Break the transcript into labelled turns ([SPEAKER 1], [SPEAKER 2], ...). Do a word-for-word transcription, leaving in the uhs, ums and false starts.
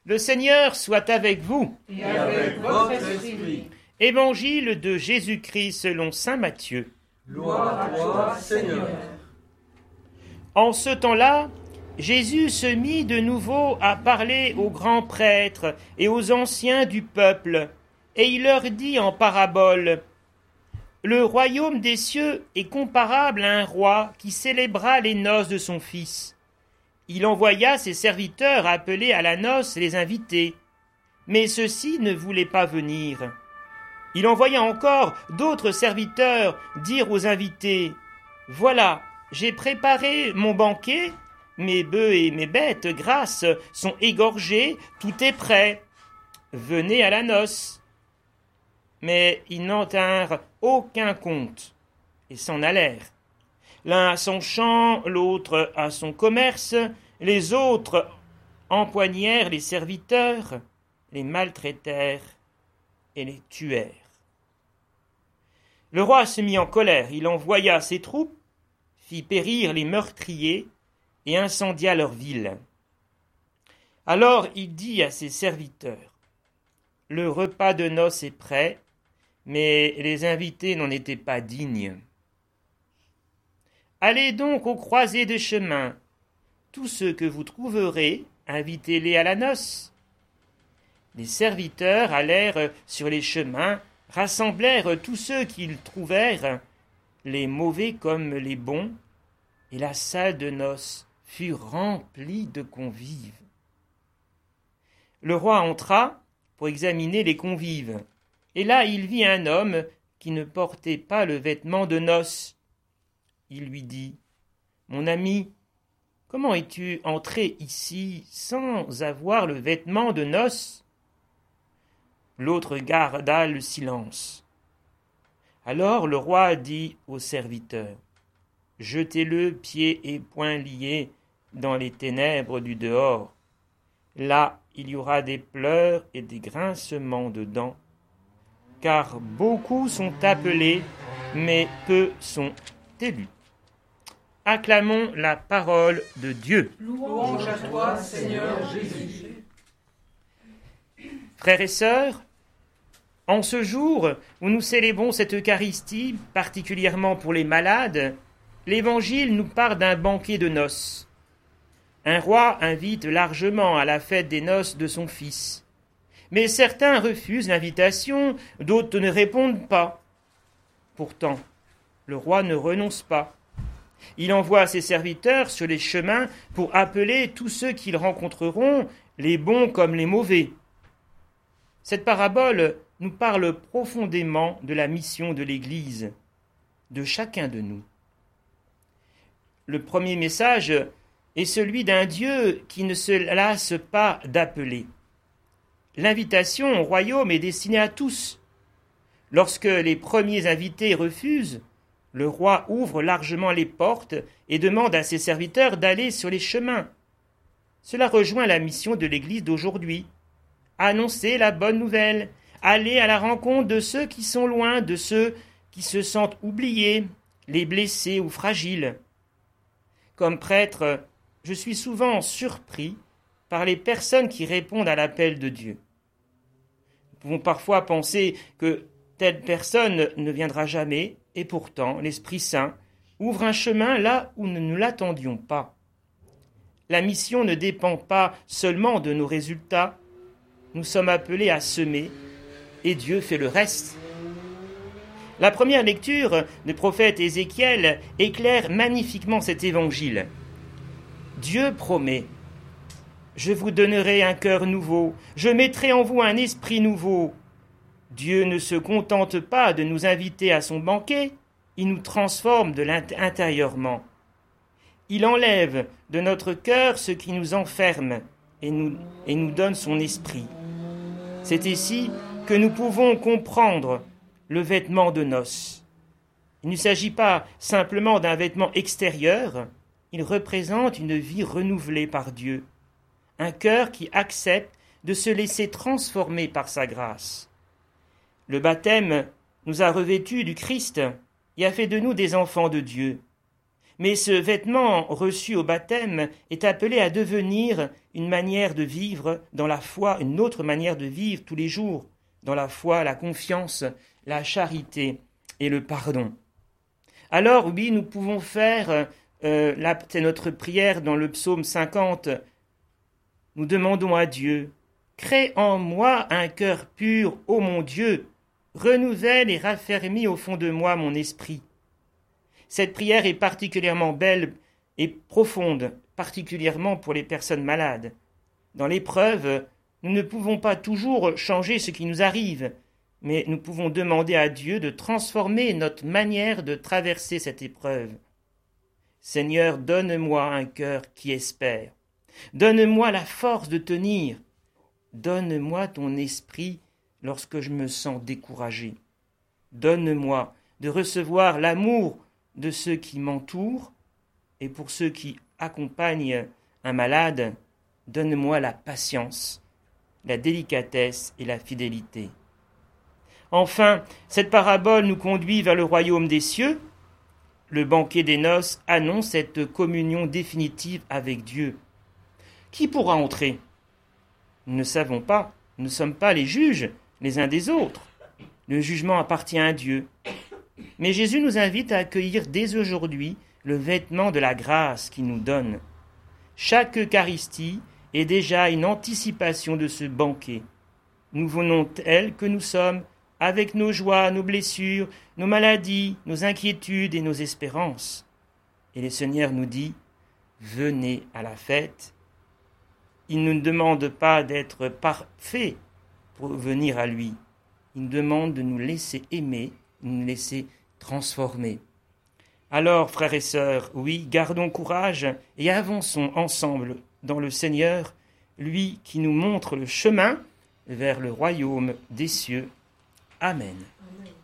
[SPEAKER 1] Le Seigneur soit avec vous.
[SPEAKER 2] Et avec votre esprit.
[SPEAKER 1] Évangile de Jésus-Christ selon saint Matthieu.
[SPEAKER 2] Gloire à toi, Seigneur.
[SPEAKER 1] En ce temps-là, Jésus se mit de nouveau à parler aux grands prêtres et aux anciens du peuple, et il leur dit en parabole : Le royaume des cieux est comparable à un roi qui célébra les noces de son fils. Il envoya ses serviteurs appeler à la noce les invités, mais ceux-ci ne voulaient pas venir. Il envoya encore d'autres serviteurs dire aux invités : Voilà, j'ai préparé mon banquet, mes bœufs et mes bêtes grasses sont égorgés, tout est prêt. Venez à la noce. Mais ils n'en tinrent aucun compte et s'en allèrent. L'un à son champ, l'autre à son commerce, les autres empoignèrent les serviteurs, les maltraitèrent et les tuèrent. Le roi se mit en colère, il envoya ses troupes, fit périr les meurtriers et incendia leur ville. Alors il dit à ses serviteurs : Le repas de noces est prêt, mais les invités n'en étaient pas dignes. Allez donc aux croisées des chemins. Tous ceux que vous trouverez, invitez-les à la noce. Les serviteurs allèrent sur les chemins, rassemblèrent tous ceux qu'ils trouvèrent, les mauvais comme les bons, et la salle de noces fut remplie de convives. Le roi entra pour examiner les convives, et là il vit un homme qui ne portait pas le vêtement de noces. Il lui dit : Mon ami, comment es-tu entré ici sans avoir le vêtement de noces ? L'autre garda le silence. Alors le roi dit aux serviteurs : Jetez-le pieds et poings liés dans les ténèbres du dehors. Là, il y aura des pleurs et des grincements de dents, car beaucoup sont appelés, mais peu sont élus. Acclamons la parole de Dieu.
[SPEAKER 2] Louange à toi, Seigneur Jésus.
[SPEAKER 1] Frères et sœurs, en ce jour où nous célébrons cette Eucharistie, particulièrement pour les malades, l'Évangile nous parle d'un banquet de noces. Un roi invite largement à la fête des noces de son fils. Mais certains refusent l'invitation, d'autres ne répondent pas. Pourtant, le roi ne renonce pas. Il envoie ses serviteurs sur les chemins pour appeler tous ceux qu'ils rencontreront, les bons comme les mauvais. Cette parabole nous parle profondément de la mission de l'Église, de chacun de nous. Le premier message est celui d'un Dieu qui ne se lasse pas d'appeler. L'invitation au royaume est destinée à tous. Lorsque les premiers invités refusent, le roi ouvre largement les portes et demande à ses serviteurs d'aller sur les chemins. Cela rejoint la mission de l'Église d'aujourd'hui. Annoncer la bonne nouvelle, aller à la rencontre de ceux qui sont loin, de ceux qui se sentent oubliés, les blessés ou fragiles. Comme prêtre, je suis souvent surpris par les personnes qui répondent à l'appel de Dieu. Nous pouvons parfois penser que telle personne ne viendra jamais, et pourtant l'Esprit Saint ouvre un chemin là où nous ne l'attendions pas. La mission ne dépend pas seulement de nos résultats, nous sommes appelés à semer, et Dieu fait le reste. La première lecture du prophète Ézéchiel éclaire magnifiquement cet évangile. Dieu promet : Je vous donnerai un cœur nouveau, je mettrai en vous un esprit nouveau. Dieu ne se contente pas de nous inviter à son banquet, il nous transforme de l'intérieurement. Il enlève de notre cœur ce qui nous enferme et nous, et nous donne son esprit. C'est ici que nous pouvons comprendre le vêtement de noces. Il ne s'agit pas simplement d'un vêtement extérieur, il représente une vie renouvelée par Dieu, un cœur qui accepte de se laisser transformer par sa grâce. Le baptême nous a revêtus du Christ et a fait de nous des enfants de Dieu. Mais ce vêtement reçu au baptême est appelé à devenir une manière de vivre dans la foi, une autre manière de vivre tous les jours, dans la foi, la confiance, la charité et le pardon. Alors oui, nous pouvons faire, euh, la, c'est notre prière dans le psaume cinquante, nous demandons à Dieu, « Crée en moi un cœur pur, ô mon Dieu, renouvelle et raffermis au fond de moi mon esprit. » Cette prière est particulièrement belle et profonde, particulièrement pour les personnes malades. Dans l'épreuve, nous ne pouvons pas toujours changer ce qui nous arrive, mais nous pouvons demander à Dieu de transformer notre manière de traverser cette épreuve. Seigneur, donne-moi un cœur qui espère. Donne-moi la force de tenir. Donne-moi ton esprit lorsque je me sens découragé. Donne-moi de recevoir l'amour de ceux qui m'entourent, et pour ceux qui accompagnent un malade, donne-moi la patience, la délicatesse et la fidélité. Enfin, cette parabole nous conduit vers le royaume des cieux. Le banquet des noces annonce cette communion définitive avec Dieu. Qui pourra entrer ? Nous ne savons pas, nous ne sommes pas les juges les uns des autres. Le jugement appartient à Dieu. Mais Jésus nous invite à accueillir dès aujourd'hui le vêtement de la grâce qu'il nous donne. Chaque Eucharistie est déjà une anticipation de ce banquet. Nous venons tels que nous sommes, avec nos joies, nos blessures, nos maladies, nos inquiétudes et nos espérances. Et le Seigneur nous dit, venez à la fête. Il ne nous demande pas d'être parfaits pour venir à lui. Il nous demande de nous laisser aimer, de nous laisser transformer. Alors, frères et sœurs, oui, gardons courage et avançons ensemble dans le Seigneur, lui qui nous montre le chemin vers le royaume des cieux. Amen.
[SPEAKER 3] Amen.